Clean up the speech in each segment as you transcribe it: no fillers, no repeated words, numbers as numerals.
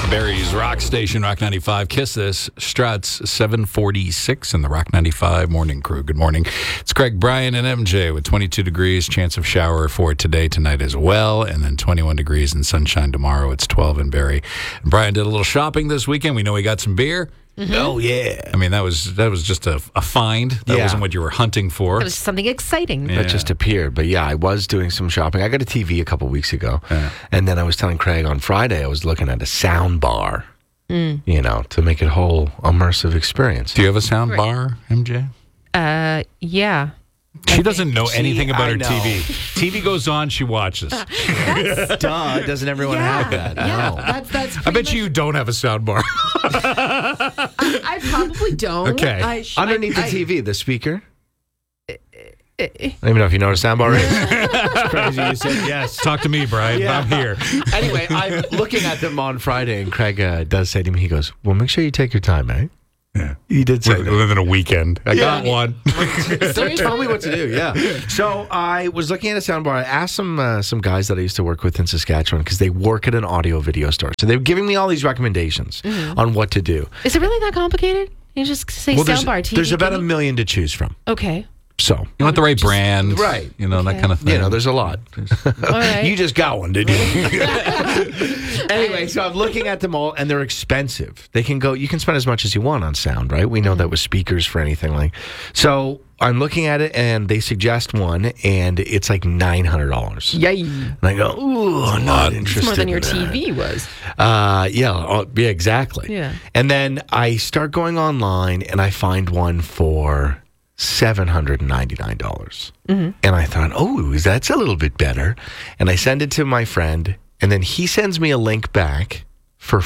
Barry's Rock Station, Rock 95. Kiss This. Struts, 746 in the Rock 95 morning crew. Good morning. It's Craig, Brian, and MJ with 22 degrees. Chance of shower for today, tonight as well. And then 21 degrees and sunshine tomorrow. It's 12 in Barry. And Brian did a little shopping this weekend. We know he got some beer. Mm-hmm. Oh, yeah. I mean, that was just a find. That wasn't what you were hunting for. It was something exciting. That just appeared. But yeah, I was doing some shopping. I got a TV a couple weeks ago. And then I was telling Craig on Friday I was looking at a sound bar, to make it a whole immersive experience. Do you have a sound bar, MJ? Yeah. She doesn't know anything about her TV. TV goes on, she watches. Duh, doesn't everyone have that? Yeah, No. that's I bet you don't have a sound bar. I probably don't. Okay. Underneath the TV, the speaker. I don't even know if you know what a soundbar is. It's crazy you said yes. Talk to me, Brian. Yeah. I'm here. Anyway, I'm looking at them on Friday, and Craig does say to me, he goes, well, make sure you take your time, eh? Yeah. He did say that. Within a weekend. I got one. So tell me what to do, yeah. So I was looking at a soundbar. I asked some guys that I used to work with in Saskatchewan because they work at an audio video store. So they were giving me all these recommendations on what to do. Is it really that complicated? You just say soundbar TV. There's about 1 million to choose from. Okay. So You want the right brand. right. That kind of thing. there's a lot. All right. You just got one, didn't you? Anyway, so I'm looking at them all, and they're expensive. You can spend as much as you want on sound, right? We know that with speakers for anything like. So I'm looking at it, and they suggest one, and it's like $900. Yay. And I go, ooh, I'm not interested. It's more than your in that. TV was. Yeah, exactly. Yeah. And then I start going online, and I find one for $799. And I thought, that's a little bit better. And I send it to my friend, and then he sends me a link back for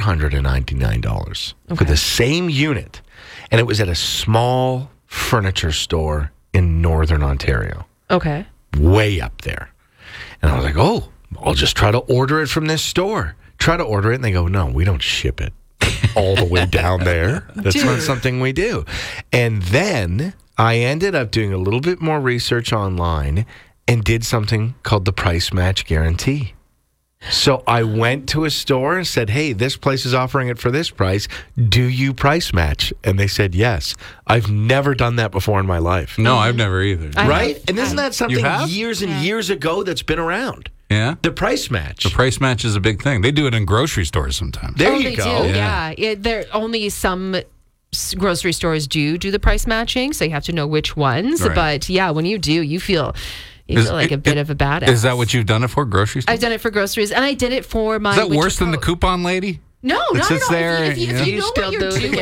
$499 for the same unit. And it was at a small furniture store in Northern Ontario. Okay. Way up there. And I was like, I'll just try to order it from this store. Try to order it, and they go, no, we don't ship it all the way down there. That's not something we do. And then I ended up doing a little bit more research online and did something called the price match guarantee. So I went to a store and said, hey, this place is offering it for this price. Do you price match? And they said, yes. I've never done that before in my life. No, I've never either. Right? And isn't that something have? years and years ago that's been around? Yeah? The price match. The price match is a big thing. They do it in grocery stores sometimes. There They you go. do, yeah. There only some grocery stores do the price matching, so you have to know which ones. Right. But yeah, when you do, you feel like a bit of a badass. Is that what you've done it for, grocery stores? I've done it for groceries, and I did it for my. Is that winter worse than the coat. coupon lady? No, It not sits at all. there, If you you know what you're doing,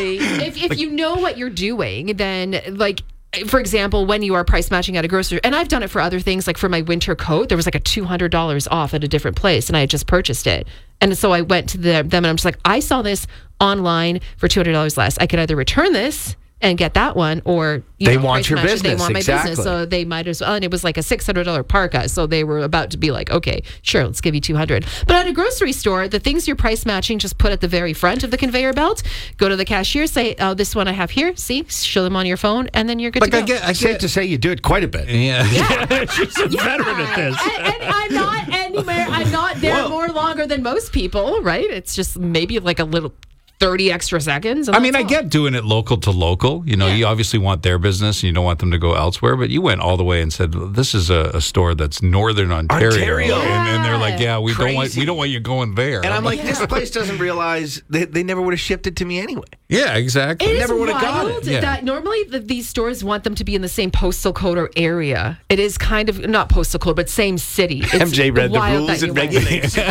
if you know what you're doing, then like. For example, when you are price matching at a grocery, and I've done it for other things, like for my winter coat, there was like a $200 off at a different place, and I had just purchased it. And so I went to them, and I'm just like, I saw this online for $200 less. I could either return this and get that one, or They want price your match it. business, They want my exactly. business, so they might as well. And it was like a $600 parka, so they were about to be like, okay, sure, let's give you $200. But at a grocery store, the things you're price matching, just put at the very front of the conveyor belt. Go to the cashier, say, "Oh, this one I have here." See, show them on your phone, and then you're good to go. I safe to say you do it quite a bit. Yeah. She's a veteran at this. And I'm not anywhere. I'm not there more longer than most people, right? It's just maybe like a little 30 extra seconds. I mean, I get doing it local to local. You obviously want their business and you don't want them to go elsewhere, but you went all the way and said, this is a store that's Northern Ontario. And they're like, yeah, we don't want you going there. And I'm like, this place doesn't realize they never would have shipped it to me anyway. yeah, exactly. It is never would've got wild it. Yeah. that normally these stores want them to be in the same postal code or area. It is kind of not postal code, but same city. It's MJ read the wild rules that and you went. regulations.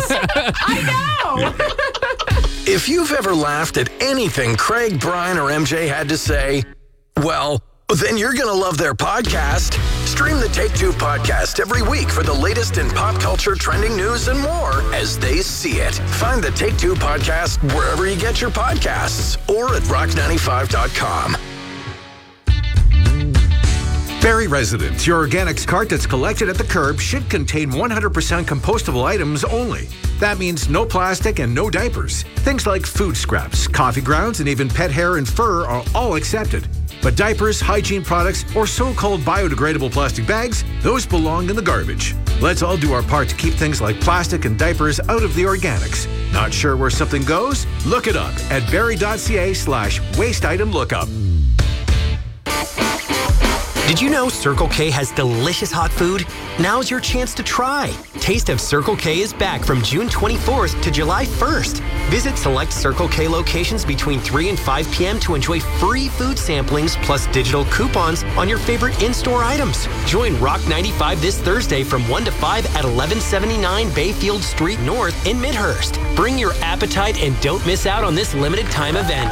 I know. If you've ever laughed at anything Craig, Brian, or MJ had to say, well, then you're going to love their podcast. Stream the Take Two podcast every week for the latest in pop culture, trending news, and more as they see it. Find the Take Two podcast wherever you get your podcasts or at rock95.com. Barrie residents, your organics cart that's collected at the curb should contain 100% compostable items only. That means no plastic and no diapers. Things like food scraps, coffee grounds, and even pet hair and fur are all accepted. But diapers, hygiene products, or so-called biodegradable plastic bags, those belong in the garbage. Let's all do our part to keep things like plastic and diapers out of the organics. Not sure where something goes? Look it up at berry.ca/waste item lookup. Did you know Circle K has delicious hot food? Now's your chance to try. Taste of Circle K is back from June 24th to July 1st. Visit select Circle K locations between 3 and 5 p.m. to enjoy free food samplings plus digital coupons on your favorite in-store items. Join Rock 95 this Thursday from 1 to 5 at 1179 Bayfield Street North in Midhurst. Bring your appetite and don't miss out on this limited time event.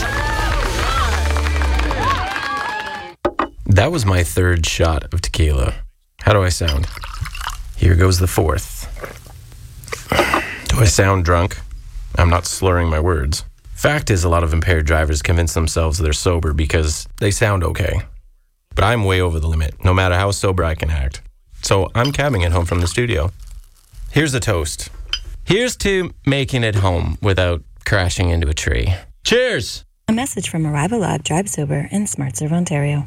That was my third shot of tequila. How do I sound? Here goes the fourth. Do I sound drunk? I'm not slurring my words. Fact is, a lot of impaired drivers convince themselves they're sober because they sound okay. But I'm way over the limit, no matter how sober I can act. So I'm cabbing it home from the studio. Here's a toast. Here's to making it home without crashing into a tree. Cheers! A message from Arrival Lab Drive Sober in SmartServe, Ontario.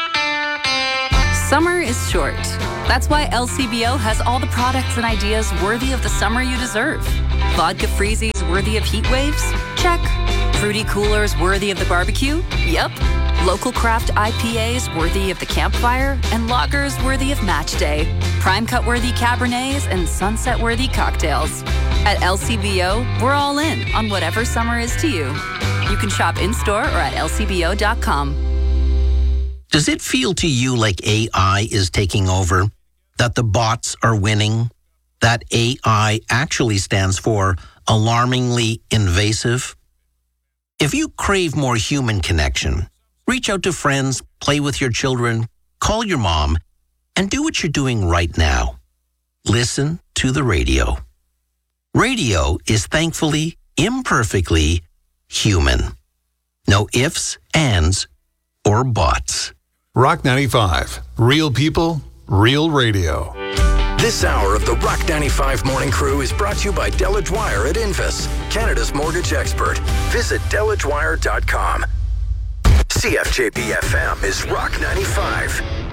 Summer is short. That's why LCBO has all the products and ideas worthy of the summer you deserve. Vodka freezies worthy of heat waves? Check. Fruity coolers worthy of the barbecue? Yep. Local craft IPAs worthy of the campfire? And lagers worthy of match day. Prime cut worthy Cabernets and sunset worthy cocktails. At LCBO, we're all in on whatever summer is to you. You can shop in-store or at lcbo.com. Does it feel to you like AI is taking over? That the bots are winning? That AI actually stands for alarmingly invasive? If you crave more human connection, reach out to friends, play with your children, call your mom, and do what you're doing right now. Listen to the radio. Radio is thankfully, imperfectly human. No ifs, ands, or buts. Rock 95. Real people, real radio. This hour of the Rock 95 Morning Crew is brought to you by Della Dwyer at Invis, Canada's mortgage expert. Visit DellaDwyer.com. CFJP FM is Rock 95.